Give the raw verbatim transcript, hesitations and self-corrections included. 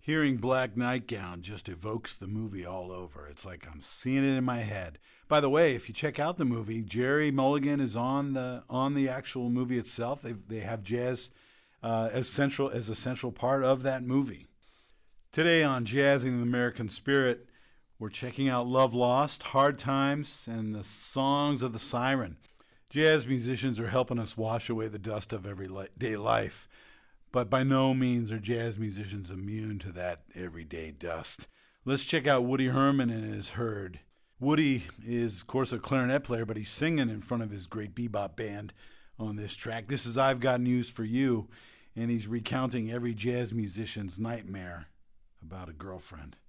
Hearing Black Nightgown just evokes the movie all over. It's like I'm seeing it in my head. By the way, if you check out the movie, Jerry Mulligan is on the on the actual movie itself. They they have jazz uh, as central as a central part of that movie. Today on Jazzing the American Spirit, we're checking out Love Lost, Hard Times, and the Songs of the Siren. Jazz musicians are helping us wash away the dust of everyday life. But by no means are jazz musicians immune to that everyday dust. Let's check out Woody Herman and his Herd. Woody is, of course, a clarinet player, but he's singing in front of his great bebop band on this track. This is I've Got News for You, and he's recounting every jazz musician's nightmare about a girlfriend.